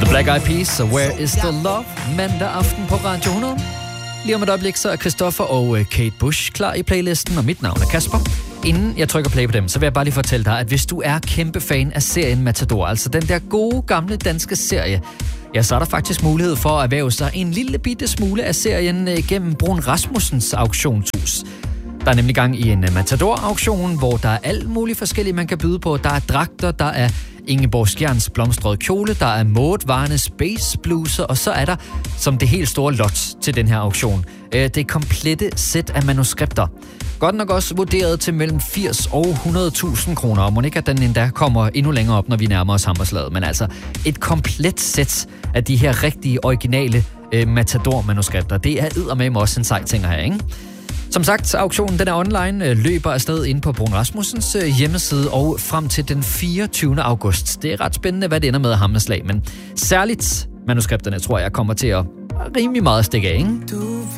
Black Eyed Peas, so Where is the Love? Mandag aften på Radio 100. Lige om et øjeblik, så er Christoffer og Kate Bush klar i playlisten, og mit navn er Kasper. Inden jeg trykker play på dem, så vil jeg bare lige fortælle dig, at hvis du er kæmpe fan af serien Matador, altså den der gode, gamle danske serie, ja, så er der faktisk mulighed for at erhverve sig en lille bitte smule af serien gennem Bruun Rasmussens auktionshus. Der er nemlig gang i en Matador-auktion, hvor der er alt muligt forskelligt, man kan byde på. Der er dragter, der er Ingeborg Skjerns blomstrede kjole, der er Maud Varnes space bluser, og så er der som det helt store lot til den her auktion. Det komplette sæt af manuskripter. Godt nok også vurderet til mellem 80 og 100.000 kroner, og Monika, den endda kommer endnu længere op, når vi nærmer os Hammerslaget. Men altså, et komplet sæt af de her rigtige, originale Matador-manuskripter, det er eddermame også en sej ting her, ikke? Som sagt, auktionen den er online, løber afsted ind på Bruun Rasmussens hjemmeside og frem til den 24. august. Det er ret spændende, hvad det ender med at hammerslag, men særligt manuskripterne tror jeg kommer til at rimelig meget stikke af, ikke?